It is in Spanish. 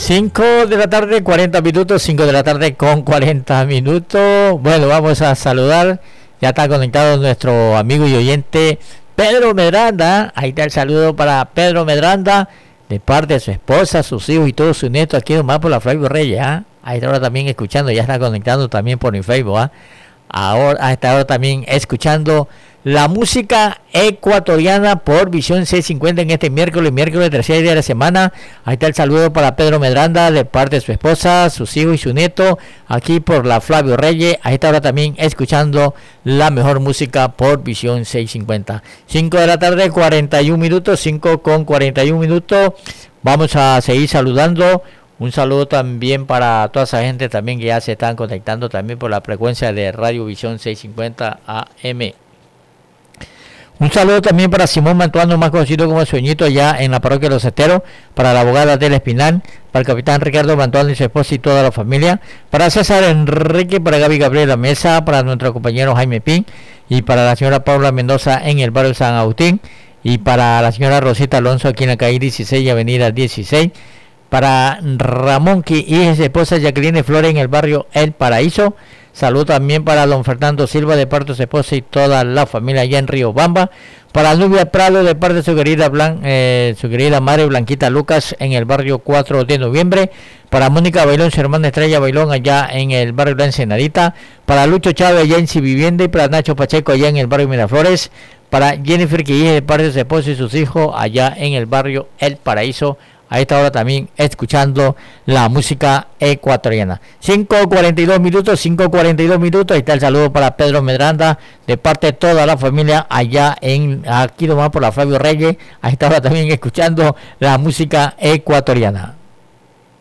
5 de la tarde, 40 minutos, 5 de la tarde con 40 minutos. Bueno, vamos a saludar. Ya está conectado nuestro amigo y oyente Pedro Medranda. Ahí está el saludo para Pedro Medranda, de parte de su esposa, sus hijos y todos sus nietos aquí nomás por la Flavio Reyes. Ahí está ahora también escuchando, ya está conectando también por mi Facebook. Ahora, a esta hora también escuchando la música ecuatoriana por Visión 650 en este miércoles, tercer día de la semana. Ahí está el saludo para Pedro Medranda de parte de su esposa, sus hijos y su nieto, aquí por la Flavio Reyes. A esta hora también escuchando la mejor música por Visión 650. 5 de la tarde, 41 minutos, 5 con 41 minutos. Vamos a seguir saludando. Un saludo también para toda esa gente también que ya se están conectando también por la frecuencia de Radio Visión 650 AM. Un saludo también para Simón Mantuano, más conocido como Sueñito, allá en la parroquia de Los Esteros, para la abogada Adela Espinal, para el capitán Ricardo Mantuano y su esposa y toda la familia, para César Enrique, para Gaby Gabriela Mesa, para nuestro compañero Jaime Pin, y para la señora Paula Mendoza en el barrio San Agustín, y para la señora Rosita Alonso aquí en la calle 16 y avenida 16, para Ramón y su esposa Jacqueline Flores en el barrio El Paraíso. Saludo también para don Fernando Silva de parte de su esposa y toda la familia allá en Río Bamba. Para Nubia Prado de parte de su querida madre Blanquita Lucas en el barrio 4 de noviembre. Para Mónica Bailón, su hermana Estrella Bailón allá en el barrio La Ensenadita. Para Lucho Chávez allá en Vivienda y para Nacho Pacheco allá en el barrio Miraflores. Para Jennifer Quillé de parte de su esposa y sus hijos allá en el barrio El Paraíso. A esta hora también escuchando la música ecuatoriana. 5:42 minutos, 5:42 minutos. Ahí está el saludo para Pedro Medranda de parte de toda la familia allá aquí nomás por la Flavio Reyes. A esta hora también escuchando la música ecuatoriana.